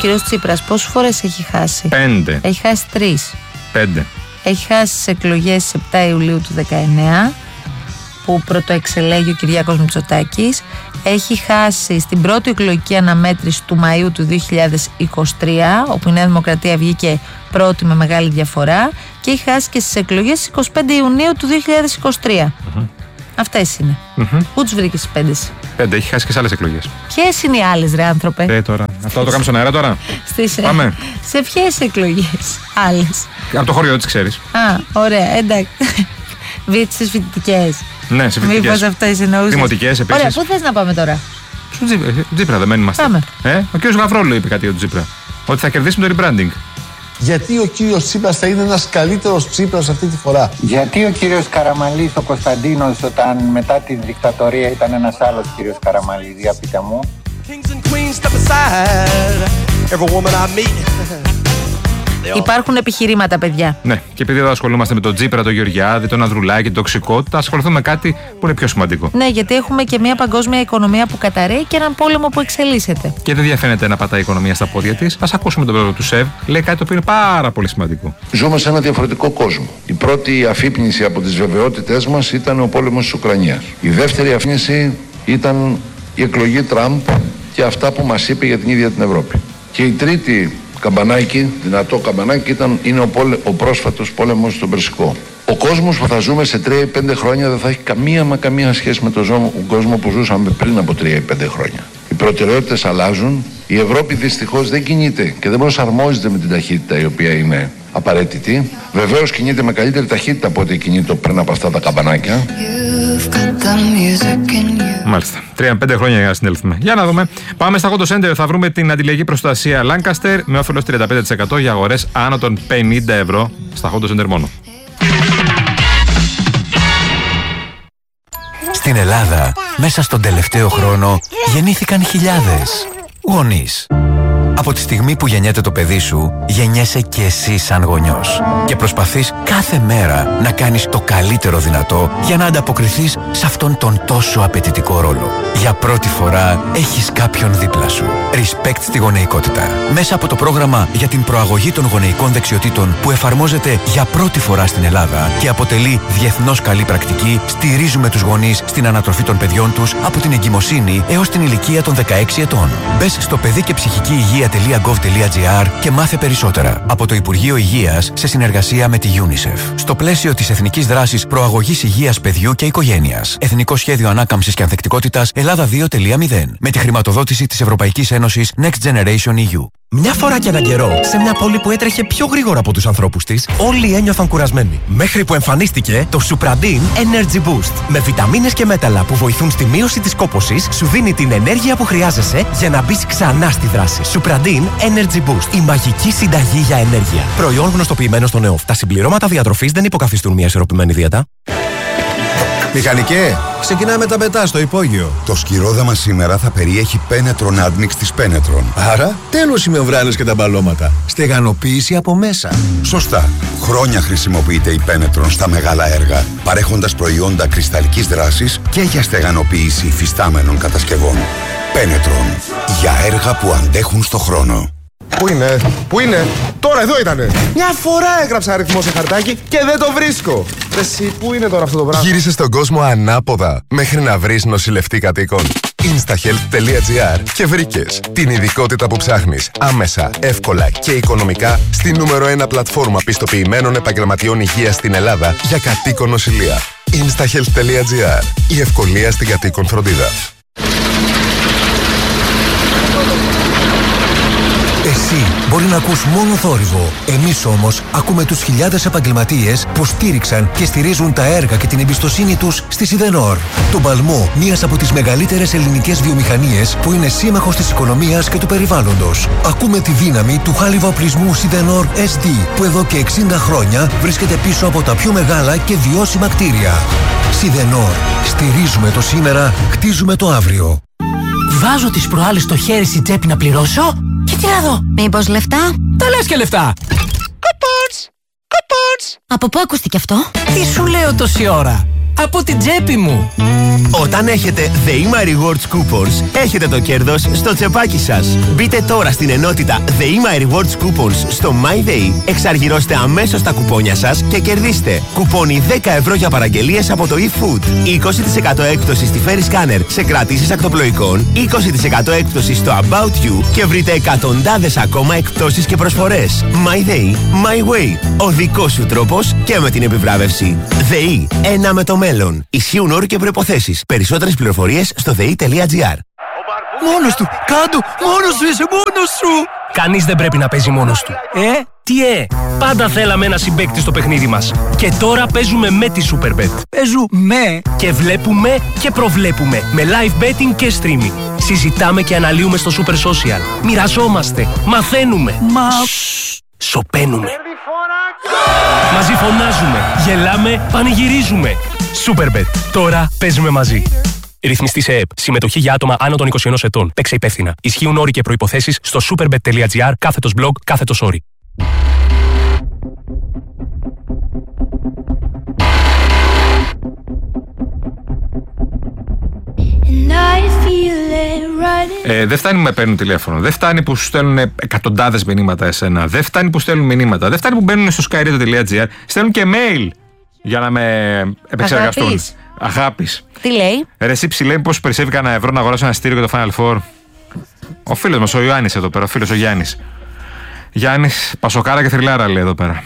κύριος Τσίπρας πόσες φορές έχει χάσει? 5. Έχει χάσει 3. 5. Έχει χάσει τις εκλογές στις 7 Ιουλίου του 19, που πρωτοεξελέγει ο Κυριάκος Μητσοτάκης. Έχει χάσει στην πρώτη εκλογική αναμέτρηση του Μαΐου του 2023, όπου η Νέα Δημοκρατία βγήκε πρώτη με μεγάλη διαφορά, και έχει χάσει και στις εκλογές στις 25 Ιουνίου του 2023. Αυτές είναι. Πού τους βρήκες τις 5? 5, έχει χάσει και σε άλλες εκλογές. Ποιες είναι οι άλλες, ρε άνθρωπε? Τώρα. Αυτό το κάνουμε στον αέρα τώρα. Πάμε. Σε ποιες εκλογές άλλες? Από το χωριό της ξέρεις. Α, ωραία, εντάξει. Στις φοιτητικές. Ναι, σε φοιτητικές. Μήπως αυτές εννοούσες? Δημοτικές επίσης. Ωραία, πού θες να πάμε τώρα? Στον Τσίπρα δεν είμαστε. Πάμε. Ο κύριος Γαβρόλου είπε κάτι για τον Τσίπρα. Ότι θα κερδίσουμε το rebranding. Γιατί ο κύριος Τσίπρας θα είναι ένας καλύτερος Τσίπρας αυτή τη φορά? Γιατί ο κύριος Καραμανλής, ο Κωνσταντίνος, όταν μετά τη δικτατορία ήταν ένας άλλος κύριος Καραμανλής? Για πείτε μου. Υπάρχουν επιχειρήματα, παιδιά. Ναι, και επειδή εδώ ασχολούμαστε με τον Τσίπρα, τον Γεωργιάδη, τον Ανδρουλάκη, την τοξικότητα, ασχοληθούμε με κάτι που είναι πιο σημαντικό. Ναι, γιατί έχουμε και μια παγκόσμια οικονομία που καταραίει και έναν πόλεμο που εξελίσσεται. Και δεν διαφαίνεται να πατάει η οικονομία στα πόδια της. Ας ακούσουμε τον πρόεδρο του ΣΕΒ. Λέει κάτι το οποίο είναι πάρα πολύ σημαντικό. Ζούμε σε ένα διαφορετικό κόσμο. Η πρώτη αφύπνιση από τις βεβαιότητές μας ήταν ο πόλεμος της Ουκρανίας. Η δεύτερη αφύπνιση ήταν η εκλογή Τραμπ και αυτά που μας είπε για την ίδια την Ευρώπη. Και η τρίτη καμπανάκι, δυνατό καμπανάκι, είναι ο πρόσφατος πόλεμος στον Περσικό. Ο κόσμος που θα ζούμε σε 3 ή 5 χρόνια δεν θα έχει καμία σχέση με τον κόσμο που ζούσαμε πριν από 3 ή 5 χρόνια. Οι προτεραιότητες αλλάζουν. Η Ευρώπη δυστυχώς δεν κινείται και δεν προσαρμόζεται με την ταχύτητα η οποία είναι απαραίτητη. Βεβαίως κινείται με καλύτερη ταχύτητα από ό,τι κινείται πριν από αυτά τα καμπανάκια. Μάλιστα. 3-5 χρόνια για να συνέλθουμε. Για να δούμε. Πάμε στα Auto Center. Θα βρούμε την αντιλιακή προστασία Lancaster με όφελος 35% για αγορές άνω των 50 ευρώ στα Auto Center μόνο. Στην Ελλάδα, μέσα στον τελευταίο χρόνο, γεννήθηκαν χιλιάδες γονείς. Από τη στιγμή που γεννιέται το παιδί σου, γεννιέσαι και εσύ σαν γονιός. Και προσπαθείς κάθε μέρα να κάνεις το καλύτερο δυνατό για να ανταποκριθείς σε αυτόν τον τόσο απαιτητικό ρόλο. Για πρώτη φορά έχεις κάποιον δίπλα σου. Respect στη γονεϊκότητα. Μέσα από το πρόγραμμα για την προαγωγή των γονεϊκών δεξιοτήτων που εφαρμόζεται για πρώτη φορά στην Ελλάδα και αποτελεί διεθνώς καλή πρακτική, στηρίζουμε τους γονείς στην ανατροφή των παιδιών τους από την εγκυμοσύνη έως την ηλικία των 16 ετών. Μπες στο παιδί και ψυχική υγεία.gov.gr και μάθε περισσότερα. Από το Υπουργείο Υγείας σε συνεργασία με τη UNICEF. Στο πλαίσιο της Εθνικής Δράσης Προαγωγής Υγείας Παιδιού και Οικογένειας. Εθνικό Σχέδιο Ανάκαμψης και Ανθεκτικότητας Ελλάδα 2.0. Με τη χρηματοδότηση της Ευρωπαϊκής Ένωσης Next Generation EU. Μια φορά και έναν καιρό, σε μια πόλη που έτρεχε πιο γρήγορα από τους ανθρώπους της, όλοι ένιωθαν κουρασμένοι. Μέχρι που εμφανίστηκε το Supradin Energy Boost. Με βιταμίνες και μέταλλα που βοηθούν στη μείωση της κόπωσης, σου δίνει την ενέργεια που χρειάζεσαι για να μπεις ξανά στη δράση. Supradin Energy Boost. Η μαγική συνταγή για ενέργεια. Προϊόν γνωστοποιημένο στο ΝΕΟΦ. Τα συμπληρώματα διατροφής δεν υποκαθιστούν μια ισορροπημένη δίαιτα. Μηχανικέ, ξεκινάμε τα πετά στο υπόγειο. Το σκυρόδαμα σήμερα θα περιέχει Penetron Admix της Penetron. Άρα, τέλος οι μεμβράνες και τα μπαλώματα. Στεγανοποίηση από μέσα. Σωστά. Χρόνια χρησιμοποιείται η Penetron στα μεγάλα έργα, παρέχοντας προϊόντα κρυσταλλικής δράσης και για στεγανοποίηση υφιστάμενων κατασκευών. Penetron. Για έργα που αντέχουν στο χρόνο. Πού είναι, τώρα εδώ ήτανε. Μια φορά έγραψα αριθμό σε χαρτάκι και δεν το βρίσκω. Εσύ, πού είναι τώρα αυτό το πράγμα? Γύρισε στον κόσμο ανάποδα μέχρι να βρεις νοσηλευτή κατοίκων. Instahealth.gr και βρήκες την ειδικότητα που ψάχνεις άμεσα, εύκολα και οικονομικά στη νούμερο 1 πλατφόρμα πιστοποιημένων επαγγελματιών υγείας στην Ελλάδα για κατοίκον νοσηλεία. Instahealth.gr. Η ευκολία στην κατοίκον φροντίδα. Εσύ μπορεί να ακούς μόνο θόρυβο. Εμείς όμως ακούμε τους χιλιάδες επαγγελματίες που στήριξαν και στηρίζουν τα έργα και την εμπιστοσύνη τους στη Σιδενόρ. Τον παλμό μιας από τις μεγαλύτερες ελληνικές βιομηχανίες που είναι σύμμαχος της οικονομίας και του περιβάλλοντος. Ακούμε τη δύναμη του χάλιβα-οπλισμού Σιδενόρ SD που εδώ και 60 χρόνια βρίσκεται πίσω από τα πιο μεγάλα και βιώσιμα κτίρια. Σιδενόρ. Στηρίζουμε το σήμερα, χτίζουμε το αύριο. Βάζω τις προάλλες στο χέρι στην τσέπη να πληρώσω και τι να δω. Μήπως λεφτά? Τα λες και λεφτά. Κοπότς! Από πού ακούστηκε αυτό? Τι σου λέω τόση ώρα. από την τσέπη μου. Όταν έχετε The Rewards Coupons, έχετε το κέρδος στο τσεπάκι σας. Μπείτε τώρα στην ενότητα The Rewards Coupons στο MyDay, εξαργυρώστε αμέσως τα κουπόνια σας και κερδίστε κουπόνι 10 ευρώ για παραγγελίες από το eFood, 20% έκπτωση στη Ferry Scanner σε κρατήσεις ακτοπλοϊκών, 20% έκπτωση στο About You και βρείτε εκατοντάδες ακόμα εκπτώσεις και προσφορές. MyDay, My Way. Ο δικός σου τρόπος και με την επιβράβευση. ΔΕΗ, ένα με το μέλλον. Ισχύουν όροι και προϋποθέσεις. Περισσότερες πληροφορίες στο ΔΕΗ.gr. Μόνος του, κάτω, μόνος σου είσαι, μόνος σου. Κανείς δεν πρέπει να παίζει μόνος του. Τι πάντα θέλαμε ένα συμπαίκτη στο παιχνίδι μας. Και τώρα παίζουμε με τη Superbet. Παίζουμε. Και βλέπουμε και προβλέπουμε με live betting και streaming. Συζητάμε και αναλύουμε στο Super Social. Μοιραζόμαστε, μαθαίνουμε. Σωπαίνουμε. Μαζί φωνάζουμε, γελάμε, πανηγυρίζουμε. Superbet. Τώρα παίζουμε μαζί. Ρυθμιστή σε ΕΕΠ. Συμμετοχή για άτομα άνω των 21 ετών. Παίξε υπεύθυνα. Ισχύουν όροι και προϋποθέσεις στο superbet.gr /blog όροι. Δεν φτάνει που με παίρνουν τηλέφωνο. Δεν φτάνει που σου στέλνουν εκατοντάδες μηνύματα εσένα. Δεν φτάνει που στέλνουν μηνύματα. Δεν φτάνει που μπαίνουν στο skyradio.gr. Στέλνουν και mail για να με επεξεργαστούν. Αγάπης. Τι λέει? Ρε εσύ ψηλέ, πως περισσεύει κανένα ευρώ να αγοράσω ένα εισιτήριο για το Final Four. Ο φίλος μας, ο Ιωάννης εδώ πέρα, ο φίλος ο Γιάννης. Γιάννης, πασοκάρα και θρυλάρα λέει εδώ πέρα.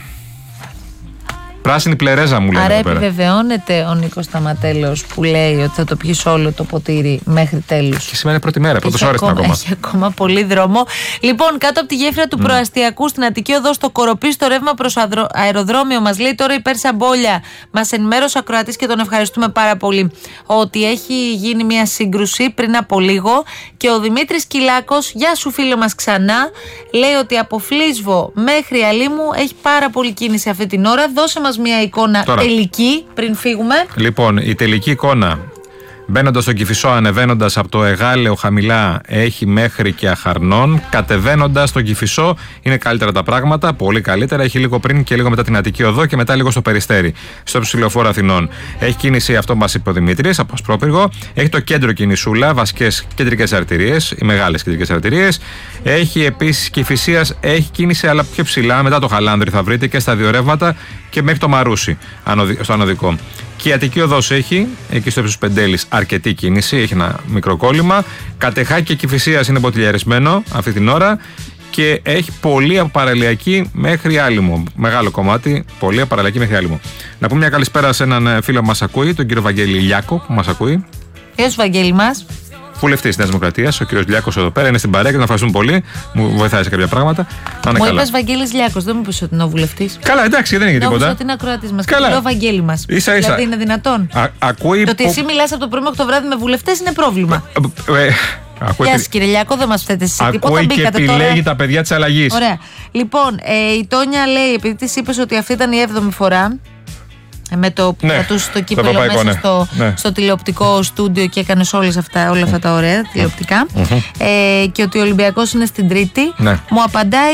Πράσινη πλερέζα μου λέει. Άρα εδώ πέρα. επιβεβαιώνεται ο Νίκος Σταματέλος που λέει ότι θα το πιεις όλο το ποτήρι μέχρι τέλους. Και σήμερα είναι πρώτη μέρα, πρώτος ώρες ακόμα. Έχει ακόμα πολύ δρόμο. Λοιπόν, κάτω από τη γέφυρα του Προαστιακού στην Αττική Οδό στο Κοροπή, στο ρεύμα προς αεροδρόμιο, μας λέει τώρα η Πέρσα Μπόλια. Μας ενημέρωσε ο ακροατής και τον ευχαριστούμε πάρα πολύ ότι έχει γίνει μια σύγκρουση πριν από λίγο και ο Δημήτρης Κυλάκος, γεια σου φίλο μας ξανά, λέει ότι από Φλίσβο μέχρι Αλήμου έχει πάρα πολύ κίνηση αυτή την ώρα. Δώσε μας μια εικόνα τώρα, τελική πριν φύγουμε. Λοιπόν, η τελική εικόνα μπαίνοντας στον Κηφισό, ανεβαίνοντας από το Εγάλεο χαμηλά, έχει μέχρι και Αχαρνών. Κατεβαίνοντας στον Κηφισό είναι καλύτερα τα πράγματα, πολύ καλύτερα. Έχει λίγο πριν και λίγο μετά την Αττική Οδό και μετά λίγο στο Περιστέρι, στο ψηλοφόρο Αθηνών. Έχει κίνηση, αυτό μας είπε ο Δημήτρης, από Ασπρόπυργο. Έχει το κέντρο κινησούλα, βασικές κεντρικές αρτηρίες, οι μεγάλες κεντρικές αρτηρίες. Έχει επίσης Κηφισίας, έχει κίνηση αλλά πιο ψηλά, μετά το Χαλάνδρι θα βρείτε και στα δύο ρεύματα και μέχρι το Μαρούσι, στο ανωδικό. Και η Αττική Οδός έχει, εκεί στο ύψος Πεντέλης, αρκετή κίνηση, έχει ένα μικρό κόλλημα. Κατεχάκη και Κηφισίας είναι μποτιλιαρισμένο αυτή την ώρα και έχει πολύ από Παραλιακή μέχρι Άλυμο. Μεγάλο κομμάτι, πολύ από Παραλιακή μέχρι Άλυμο. Να πούμε μια καλησπέρα σε έναν φίλο που μας ακούει, τον κύριο Βαγγέλη Λιάκο, που μας ακούει. Γεια σου, Βαγγέλη μας. Βουλευτής της Νέας Δημοκρατίας, ο κύριος Λιάκος εδώ πέρα, είναι στην παρέα και τον ευχαριστούμε πολύ. Μου βοηθάει σε κάποια πράγματα. Μου είπες Βαγγέλης Λιάκος, δεν μου είπες ότι είναι ο βουλευτής. Καλά, εντάξει, δεν είναι τίποτα. Νόμιζα ότι είναι ακροατής μας. Καλά. Και λέω Βαγγέλη μας. Ίσα-ίσα. Δηλαδή είναι δυνατόν. Ακούει. Το ότι εσύ μιλάς από το πρωί μέχρι το βράδυ με βουλευτές είναι πρόβλημα. Γεια σας κύριε Λιάκο, δεν μας φταίτε εσείς. Ακούει και επιλέγει τα παιδιά της αλλαγής. Ωραία. Λοιπόν, η Τόνια λέει, επειδή της είπες ότι αυτή ήταν η 7η φορά. Με το που πατούσε το κύπελο μέσα στο τηλεοπτικό στούντιο και έκανε όλα αυτά τα ωραία τηλεοπτικά. Και ότι ο Ολυμπιακός είναι στην Τρίτη. Μου απαντάει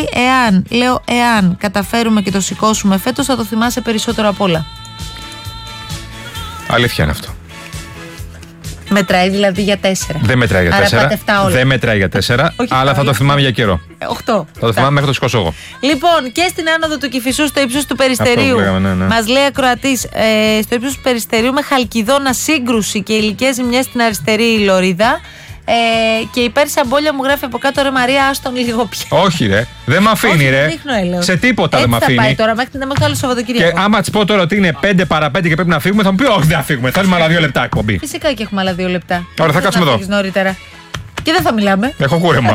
εάν καταφέρουμε και το σηκώσουμε φέτος θα το θυμάσαι περισσότερο απ' όλα. Αλήθεια είναι αυτό. Μετράει δηλαδή για 4. Δεν μετράει για 4. Δεν μετράει για 4, αλλά θα το θυμάμαι για καιρό. 8. Θα το θυμάμαι μέχρι το σηκώσω εγώ. Λοιπόν, και στην άνοδο του Κηφισού στο ύψος του Περιστερίου. Μας λέει ακροατής, στο ύψος του Περιστερίου με Χαλκιδόνα σύγκρουση και υλικές ζημιές στην αριστερή λωρίδα. Και η Πέρσα Μπόλια μου γράφει από κάτω, ρε Μαρία, άστον λίγο πια. Όχι, ρε. Δεν με αφήνει, ρε. Σε τίποτα δεν με αφήνει. Θα πάει τώρα μέχρι το άλλο Σαββατοκύριακο. Και άμα τη πω τώρα ότι είναι 5 παρά 5 και πρέπει να φύγουμε, θα μου πει: όχι, δεν θα φύγουμε. Θέλουμε άλλα 2 λεπτά εκπομπή. Φυσικά και έχουμε άλλα 2 λεπτά. Ωραία, θα κάτσουμε εδώ. Νωρίτερα. Και δεν θα μιλάμε. Έχω κούρεμα.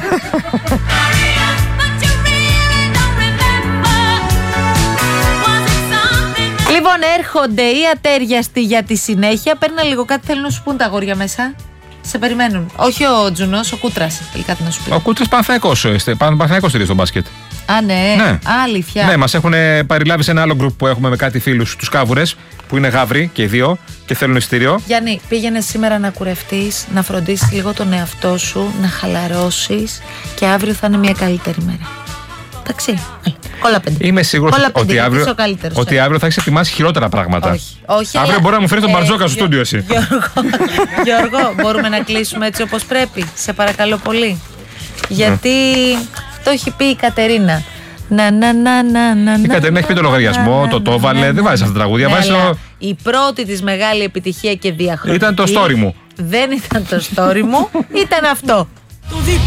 Λοιπόν, έρχονται οι ατέριαστοι για τη συνέχεια. Παίρνα λίγο κάτι, θέλουν να σου πούν τα αγόρια μέσα. Σε περιμένουν. Όχι ο Τζουνός, ο Κούτρας. Κάτι να σου πει. Ο Κούτρας Παναθηναϊκός στηρίζει στο μπάσκετ. Α, ναι. Αλήθεια. Ναι, μας έχουν παριλάβει σε ένα άλλο γκρουπ που έχουμε με κάτι φίλους, τους Κάβουρες, που είναι γάβροι και οι δύο και θέλουν εισιτήριο. Γιάννη, πήγαινε σήμερα να κουρευτείς, να φροντίσεις λίγο τον εαυτό σου, να χαλαρώσεις και αύριο θα είναι μια καλύτερη μέρα. Εντάξει. Κόλλα 5. Είμαι σίγουρος ότι αύριο θα έχεις ετοιμάσει χειρότερα πράγματα. Όχι. Αύριο μπορεί να μου φέρεις τον Μπαρτζόκα στο στούντιο εσύ. Γιώργο, μπορούμε να κλείσουμε έτσι όπως πρέπει. Σε παρακαλώ πολύ. Γιατί το έχει πει η Κατερίνα. Η Κατερίνα έχει πει το λογαριασμό, το έβαλε. Δεν βάζει αυτά τα τραγούδια. Η πρώτη της μεγάλη επιτυχία και διαχρονική ήταν το story μου. Δεν ήταν το story μου, ήταν αυτό.